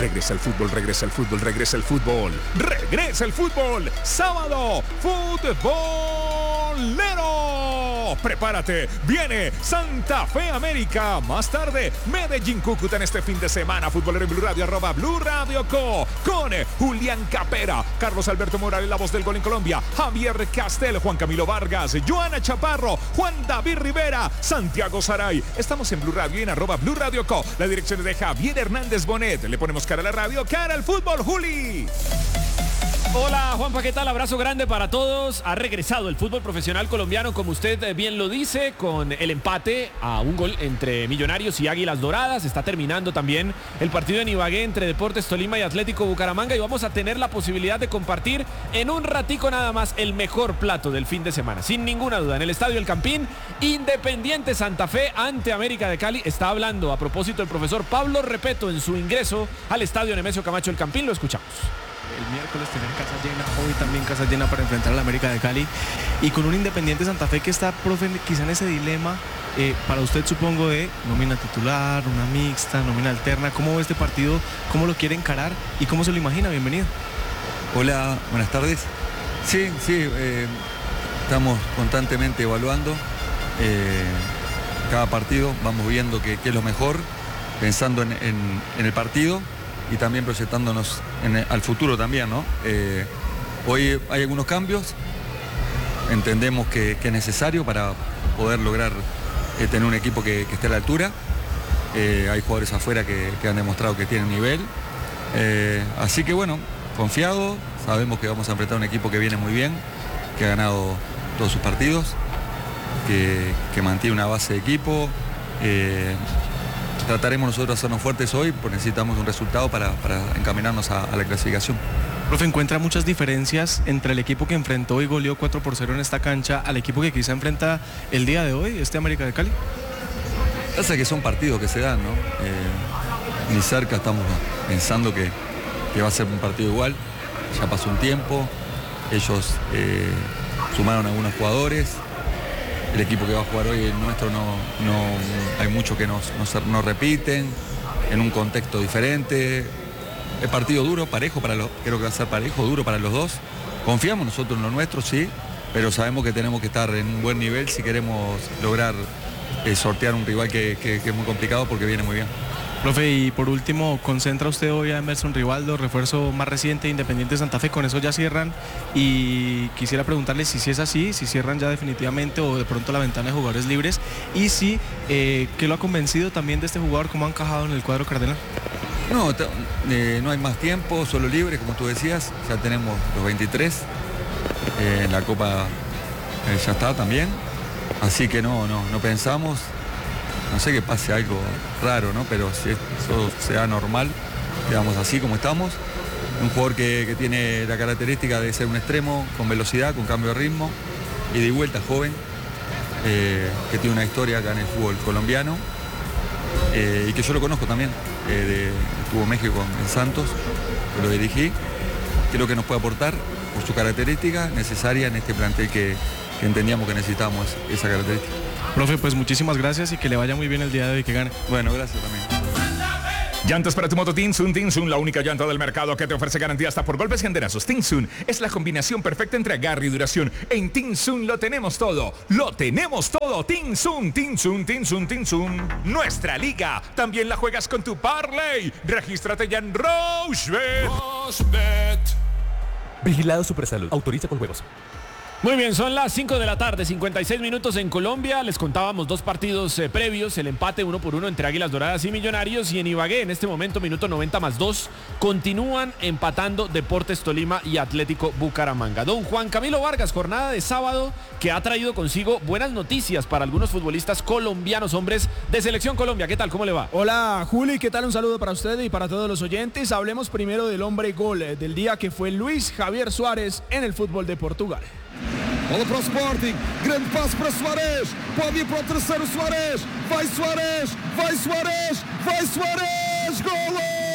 Regresa el fútbol, regresa el fútbol, regresa el fútbol. ¡Regresa el fútbol! ¡Sábado! ¡Futbolero! ¡Prepárate! ¡Viene Santa Fe América! Más tarde, Medellín Cúcuta en este fin de semana. Futbolero en Blue Radio, @Blue Radio Co. Con Julián Capera, Carlos Alberto Morales, la voz del gol en Colombia, Javier Castel, Juan Camilo Vargas, Joana Chaparro, Juan David Rivera, Santiago Saray. Estamos en Blue Radio y en @Blue Radio Co. La dirección es de Javier Hernández Bonet. Le ponemos cara a la radio, cara al fútbol, Juli. Hola Juanpa, ¿qué tal? Abrazo grande para todos. Ha regresado el fútbol profesional colombiano, como usted bien lo dice, con el empate a un gol entre Millonarios y Águilas Doradas. Está terminando también el partido en Ibagué entre Deportes Tolima y Atlético Bucaramanga, y vamos a tener la posibilidad de compartir en un ratico nada más el mejor plato del fin de semana, sin ninguna duda. En el Estadio El Campín, Independiente Santa Fe ante América de Cali. Está hablando a propósito el profesor Pablo Repeto en su ingreso al Estadio Nemesio Camacho El Campín. Lo escuchamos. El miércoles tener casa llena, hoy también casa llena para enfrentar a la América de Cali, y con un Independiente Santa Fe que está, profe, quizá en ese dilema, para usted supongo, de nómina titular, una mixta, nómina alterna. ¿Cómo ve este partido? ¿Cómo lo quiere encarar? ¿Y cómo se lo imagina? Bienvenido. Hola, buenas tardes. Sí, estamos constantemente evaluando cada partido, vamos viendo qué es lo mejor, pensando en el partido y también proyectándonos al futuro también, ¿no? Hoy hay algunos cambios, entendemos que es necesario para poder lograr tener un equipo que esté a la altura. Hay jugadores afuera que han demostrado que tienen nivel. Así que bueno, confiado, sabemos que vamos a enfrentar un equipo que viene muy bien, que ha ganado todos sus partidos, que mantiene una base de equipo. Trataremos nosotros de hacernos fuertes hoy, porque necesitamos un resultado para encaminarnos a la clasificación. Profe, ¿encuentra muchas diferencias entre el equipo que enfrentó y goleó 4-0 en esta cancha al equipo que quizá enfrenta el día de hoy, América de Cali? Pasa que son partidos que se dan, ¿no? Ni cerca estamos pensando que va a ser un partido igual. Ya pasó un tiempo, ellos sumaron algunos jugadores. El equipo que va a jugar hoy, el nuestro, no hay muchos que no repiten, en un contexto diferente. Es partido duro, parejo, creo que va a ser parejo, duro para los dos. Confiamos nosotros en lo nuestro, sí, pero sabemos que tenemos que estar en un buen nivel si queremos lograr sortear un rival que es muy complicado porque viene muy bien. Profe, y por último, ¿concentra usted hoy a Emerson Rivaldo, refuerzo más reciente de Independiente Santa Fe? Con eso ya cierran, y quisiera preguntarle si es así, si cierran ya definitivamente o de pronto la ventana de jugadores libres, y si ¿qué lo ha convencido también de este jugador? ¿Cómo ha encajado en el cuadro cardenal? No hay más tiempo, solo libre, como tú decías, ya tenemos los 23, en la Copa ya está también, así que no pensamos. No sé que pase algo raro, ¿no? Pero si eso sea normal, quedamos así como estamos. Un jugador que tiene la característica de ser un extremo, con velocidad, con cambio de ritmo, y de vuelta joven, que tiene una historia acá en el fútbol colombiano, y que yo lo conozco también. Estuvo en México, en Santos, lo dirigí. Creo que nos puede aportar por su característica necesaria en este plantel que entendíamos que necesitábamos esa característica. Profe, pues muchísimas gracias y que le vaya muy bien el día de hoy, que gane. Bueno, gracias también. Llantas para tu moto Tinsun. Tinsun, la única llanta del mercado que te ofrece garantía hasta por golpes y andenazos. Tinsun es la combinación perfecta entre agarre y duración. En Tinsun lo tenemos todo. ¡Lo tenemos todo! Tinsun, Tinsun, Tinsun, Tinsun. Nuestra liga también la juegas con tu parlay. Regístrate ya en Rochebet. Vigilado Supersalud. Autoriza con juegos. Muy bien, son las 5 de la tarde, 56 minutos en Colombia. Les contábamos dos partidos previos, el empate 1-1 entre Águilas Doradas y Millonarios, y en Ibagué en este momento, minuto 90+2, continúan empatando Deportes Tolima y Atlético Bucaramanga. Don Juan Camilo Vargas, jornada de sábado que ha traído consigo buenas noticias para algunos futbolistas colombianos, hombres de Selección Colombia. ¿Qué tal? ¿Cómo le va? Hola, Juli, ¿qué tal? Un saludo para usted y para todos los oyentes. Hablemos primero del hombre gol del día, que fue Luis Javier Suárez en el fútbol de Portugal. Bola para o Sporting, grande passe para Suárez, pode ir para o terceiro Suárez, vai Suárez, vai Suárez, vai Suárez, golo!